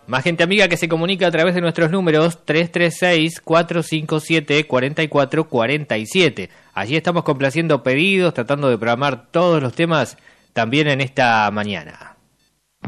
Más gente amiga que se comunica a través de nuestros números 336-457-4447. Allí estamos complaciendo pedidos, tratando de programar todos los temas también en esta mañana.